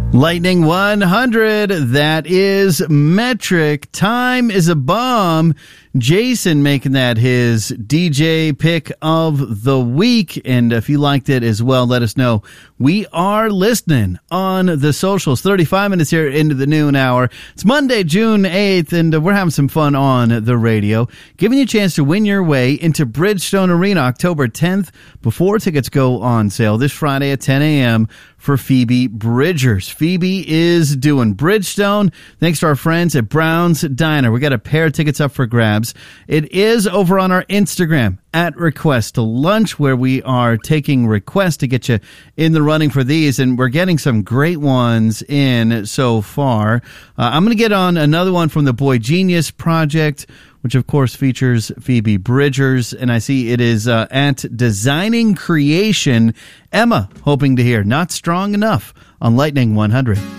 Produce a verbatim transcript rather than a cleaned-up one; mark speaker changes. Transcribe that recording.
Speaker 1: Lightning one hundred, that is metric. Time is a bomb. Jason making that his D J pick of the week. And if you liked it as well, let us know. We are listening on the socials. thirty-five minutes here into the noon hour. It's Monday, June eighth, and we're having some fun on the radio. Giving you a chance to win your way into Bridgestone Arena October tenth before tickets go on sale this Friday at ten a.m. for Phoebe Bridgers. Phoebe is doing Bridgestone. Thanks to our friends at Brown's Diner. We got a pair of tickets up for grabs. It is over on our Instagram at Request to Lunch, where we are taking requests to get you in the running for these, and we're getting some great ones in so far. Uh, I'm going to get on another one from the Boy Genius Project, which of course features Phoebe Bridgers, and I see it is uh, at Designing Creation. Emma, hoping to hear Not Strong Enough on Lightning one hundred.